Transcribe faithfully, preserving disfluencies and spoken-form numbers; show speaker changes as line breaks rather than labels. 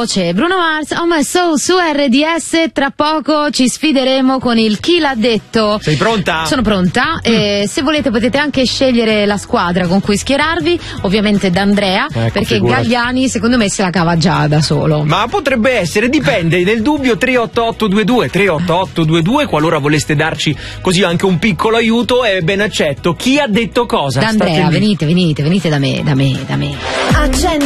veloce. Bruno Mars, Oh My Soul su R D S. Tra poco ci sfideremo con il Chi l'ha detto.
Sei pronta?
Sono pronta. Mm. E se volete potete anche scegliere la squadra con cui schierarvi. Ovviamente D'Andrea, ecco, perché figurati. Galliani secondo me se la cava già da solo.
Ma potrebbe essere, dipende. Nel dubbio tre otto otto due due tre otto otto due due, qualora voleste darci così anche un piccolo aiuto, è ben accetto. Chi ha detto cosa?
D'Andrea, venite, venite, venite da me, da me, da me.
Accendi